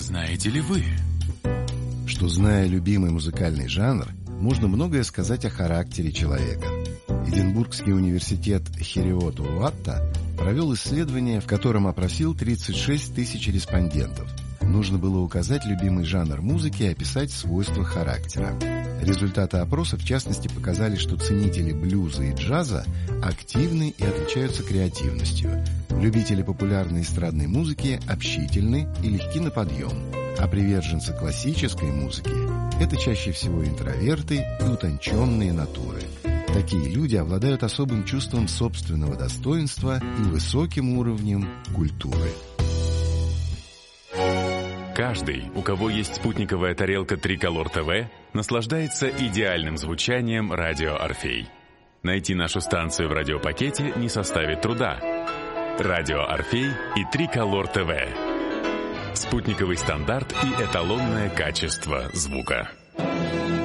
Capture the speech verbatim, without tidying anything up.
знаете ли вы? Что, зная любимый музыкальный жанр, можно многое сказать о характере человека. Эдинбургский университет Хериот-Уатта провел исследование, в котором опросил тридцать шесть тысяч респондентов. Нужно было указать любимый жанр музыки и описать свойства характера. Результаты опроса, в частности, показали, что ценители блюза и джаза активны и отличаются креативностью. Любители популярной эстрадной музыки общительны и легки на подъем. А приверженцы классической музыки – это чаще всего интроверты и утонченные натуры. Такие люди обладают особым чувством собственного достоинства и высоким уровнем культуры. Каждый, у кого есть спутниковая тарелка Триколор ТВ, наслаждается идеальным звучанием радио Орфей. Найти нашу станцию в радиопакете не составит труда. Радио Орфей и Триколор ТВ. Спутниковый стандарт и эталонное качество звука.